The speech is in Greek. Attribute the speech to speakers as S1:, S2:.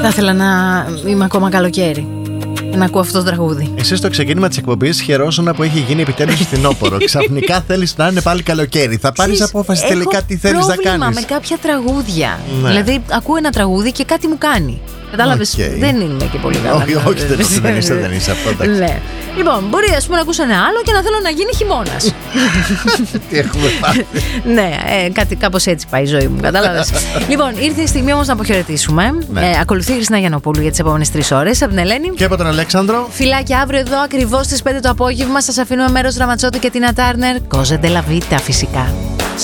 S1: Θα ήθελα να είμαι ακόμα καλοκαίρι, να ακούω αυτό το τραγούδι.
S2: Εσύ στο ξεκίνημα της εκπομπής χαιρόσουνα που έχει γίνει επιτέλους φθινόπωρο. Ξαφνικά θέλεις να είναι πάλι καλοκαίρι. Θα πάρεις απόφαση τελικά τι θέλεις να κάνεις.
S1: Έχω πρόβλημα με κάποια τραγούδια. Ναι. Δηλαδή ακούω ένα τραγούδι και κάτι μου κάνει. Κατάλαβες, δεν είναι και πολύ καλά.
S2: Όχι, δεν είσαι αυτό.
S1: Ναι. Λοιπόν, μπορεί ας πούμε να ακούσω ένα άλλο και να θέλω να γίνει χειμώνας.
S2: Τι έχουμε πάθει.
S1: Ναι, κάπως έτσι πάει η ζωή μου, κατάλαβες. Λοιπόν, ήρθε η στιγμή όμως να αποχαιρετήσουμε. Ακολουθεί η Χριστίνα Γιαννοπούλου για τις επόμενες 3 ώρες. Από την Ελένη
S2: και από τον Αλέξανδρο.
S1: Φιλάκια, αύριο εδώ ακριβώς στις 5 το απόγευμα σας αφήνουμε μέρος Ραματσότη και Τίνα Τάρνερ. Κόζε ντε λα βίτα φυσικά.